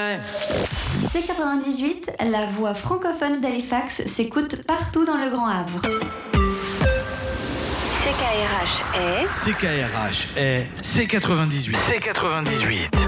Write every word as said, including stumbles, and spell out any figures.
vrai. C quatre-vingt-dix-huit, la voix francophone d'Halifax s'écoute partout dans le Grand Havre. C K R H est... C K R H est C quatre-vingt-dix-huit. C quatre-vingt-dix-huit.